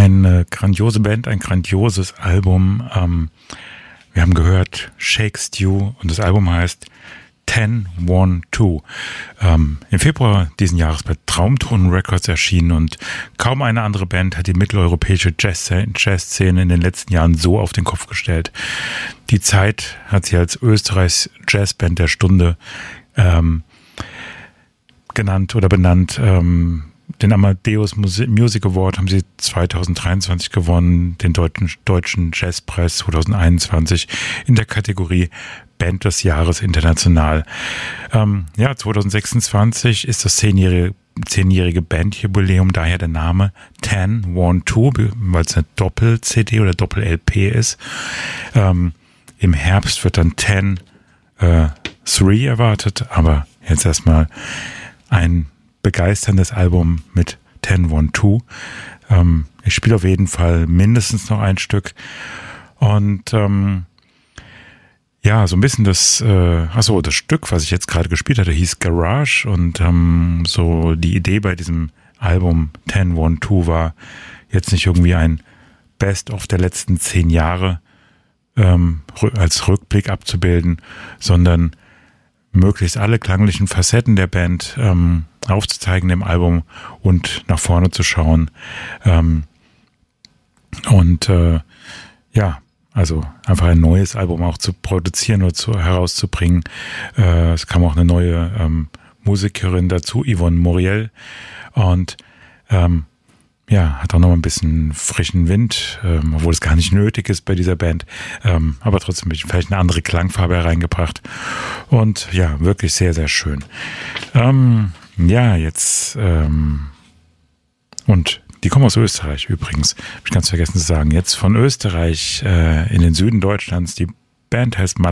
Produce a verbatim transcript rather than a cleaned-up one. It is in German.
Eine grandiose Band, ein grandioses Album. Ähm, wir haben gehört Shake Stew und das Album heißt zehn eins zwei. Ähm, im Februar diesen Jahres bei Traumton Records erschienen und kaum eine andere Band hat die mitteleuropäische Jazz-Szene in den letzten Jahren so auf den Kopf gestellt. Die Zeit hat sie als Österreichs Jazzband der Stunde ähm, genannt oder benannt. Ähm, Den Amadeus Music Award haben sie zwanzig dreiundzwanzig gewonnen, den deutschen, deutschen Jazzpreis zwanzig einundzwanzig in der Kategorie Band des Jahres international. Ähm, ja, zwanzig sechsundzwanzig ist das zehnjährige, zehnjährige Bandjubiläum, daher der Name zehn eins zwei, weil es eine Doppel-C D oder Doppel-L P ist. Ähm, im Herbst wird dann zehn äh, drei erwartet, aber jetzt erstmal ein begeisterndes Album mit zehn eins zwei. Ähm, ich spiele auf jeden Fall mindestens noch ein Stück. Und ähm, ja, so ein bisschen das, äh, achso, das Stück, was ich jetzt gerade gespielt hatte, hieß Garage. Und ähm, so die Idee bei diesem Album zehn eins zwei war, jetzt nicht irgendwie ein Best-of der letzten zehn Jahre ähm, als Rückblick abzubilden, sondern möglichst alle klanglichen Facetten der Band ähm, aufzuzeigen im Album und nach vorne zu schauen. Ähm, und äh, ja, also einfach ein neues Album auch zu produzieren oder zu, herauszubringen. Äh, es kam auch eine neue ähm, Musikerin dazu, Yvonne Moriel. Und ähm, ja, hat auch noch ein bisschen frischen Wind, ähm, obwohl es gar nicht nötig ist bei dieser Band, ähm, aber trotzdem ein bisschen vielleicht eine andere Klangfarbe hereingebracht und ja, wirklich sehr, sehr schön. Ähm, ja, jetzt ähm, und die kommen aus Österreich übrigens, habe ich ganz vergessen zu sagen, jetzt von Österreich äh, in den Süden Deutschlands, die Band heißt Mal